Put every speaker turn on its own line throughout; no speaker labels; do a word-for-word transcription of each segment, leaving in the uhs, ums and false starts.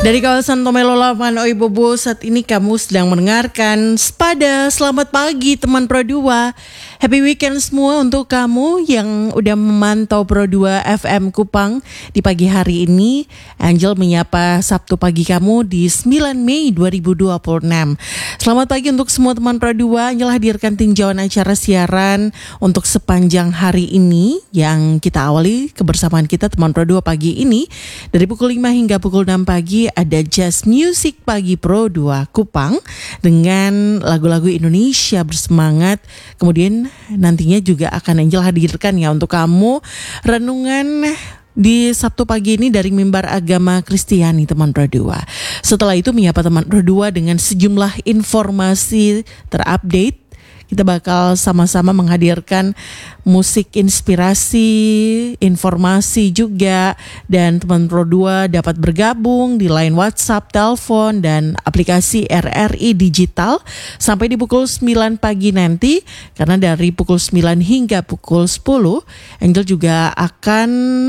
Dari kawasan Tomelo Lapan Oibobo, saat ini kamu sedang mendengarkan Sepada. Selamat pagi teman Pro dua. Happy weekend semua untuk kamu yang udah memantau Pro dua F M Kupang di pagi hari ini. Angel menyapa Sabtu pagi kamu di sembilan Mei dua ribu dua puluh enam. Selamat pagi untuk semua teman Pro dua. Angel hadirkan tinjauan acara siaran untuk sepanjang hari ini yang kita awali kebersamaan kita teman Pro dua pagi ini dari pukul lima hingga pukul enam pagi. Ada Jazz Music Pagi Pro dua Kupang dengan lagu-lagu Indonesia bersemangat. Kemudian nantinya juga akan Angel hadirkan ya untuk kamu renungan di Sabtu pagi ini dari Mimbar Agama Kristiani teman Pro dua. Setelah itu menyapa teman Pro dua dengan sejumlah informasi terupdate. Kita bakal sama-sama menghadirkan musik inspirasi, informasi juga, dan teman Pro dua dapat bergabung di line WhatsApp, telepon, dan aplikasi R R I Digital sampai di pukul sembilan pagi nanti. Karena dari pukul sembilan hingga pukul sepuluh, Angel juga akan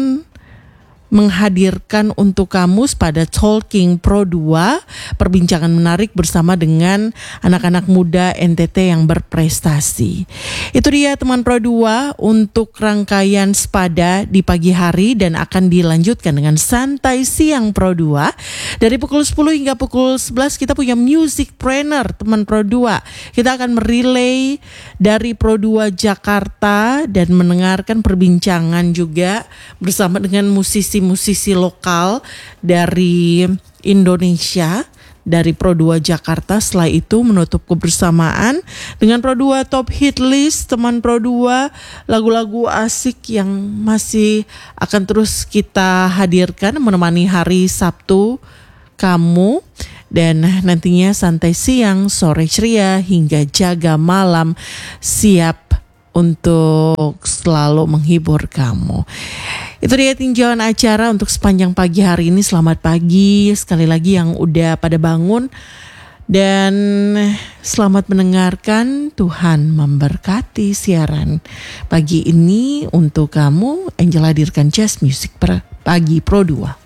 menghadirkan untuk kamu pada Talking Pro dua perbincangan menarik bersama dengan anak-anak muda N T T yang berprestasi. Itu dia teman Pro dua untuk rangkaian Sepada di pagi hari dan akan dilanjutkan dengan Santai Siang Pro dua. Dari pukul sepuluh hingga pukul sebelas kita punya Music Trainer teman Pro dua. Kita akan merelay dari Pro dua Jakarta dan mendengarkan perbincangan juga bersama dengan musisi musisi lokal dari Indonesia dari Pro dua Jakarta. Setelah itu menutup kebersamaan dengan Pro dua Top Hit List teman Pro dua, lagu-lagu asik yang masih akan terus kita hadirkan menemani hari Sabtu kamu. Dan nantinya santai siang, sore ceria hingga jaga malam siap untuk selalu menghibur kamu. Itu dia tinjauan acara untuk sepanjang pagi hari ini. Selamat pagi sekali lagi yang udah pada bangun. Dan selamat mendengarkan. Tuhan memberkati siaran pagi ini untuk kamu. Angel hadirkan Jazz Music Pagi Pro dua.